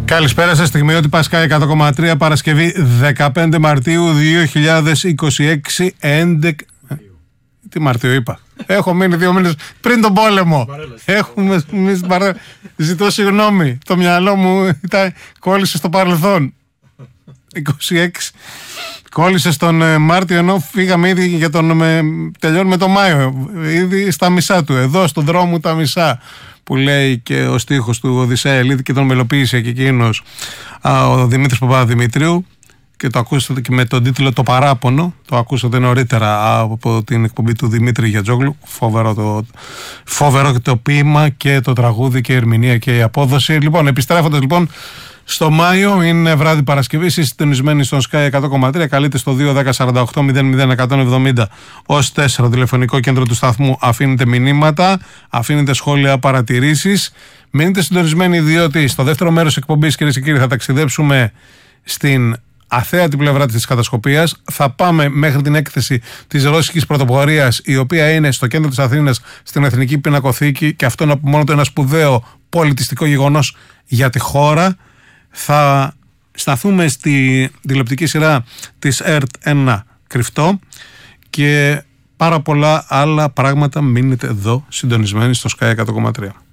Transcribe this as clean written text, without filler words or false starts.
Καλησπέρα σας, στιγμιότυπα Πασκά 100,3, Παρασκευή 15 Μαρτίου 2026, 11... Τι Μαρτίου είπα? Έχω μείνει 2 μήνες πριν τον πόλεμο. Έχουμε ζητώ συγγνώμη. Το μυαλό μου κόλλησε στο παρελθόν. 26. Κόλλησε στον Μάρτιο, ενώ φύγαμε ήδη για τελειώνουμε το Μάιο. Ήδη στα μισά του. Εδώ στον δρόμο τα μισά. Που λέει και ο στίχος του Οδυσσέα Ελίδη και τον μελοποίησε και εκείνος ο Δημήτρης Παπαδημητρίου. Και το ακούσατε και με τον τίτλο «Το παράπονο». Το ακούσατε νωρίτερα από την εκπομπή του Δημήτρη Γιατζόγλου. Φοβερό και το ποίημα και το τραγούδι και η ερμηνεία και η απόδοση. Λοιπόν, επιστρέφοντας λοιπόν στο Μάιο, είναι βράδυ Παρασκευή. Είστε συντονισμένοι στον Sky 100,3. Καλείτε στο 2-10-48-00-170 ως 4 τηλεφωνικό κέντρο του σταθμού. Αφήνετε μηνύματα, αφήνετε σχόλια, παρατηρήσεις. Μείνετε συντονισμένοι, διότι στο δεύτερο μέρος εκπομπής, κυρίες και κύριοι, θα ταξιδέψουμε στην αθέατη πλευρά της κατασκοπίας. Θα πάμε μέχρι την έκθεση της Ρώσικης Πρωτοπορίας, η οποία είναι στο κέντρο της Αθήνας, στην Εθνική Πινακοθήκη, και αυτό είναι από μόνο το ένα σπουδαίο πολιτιστικό γεγονός για τη χώρα. Θα σταθούμε στη τηλεοπτική σειρά της ΕΡΤ 1 Κρυφτό και πάρα πολλά άλλα πράγματα. Μείνετε εδώ συντονισμένοι στο Sky 100,3.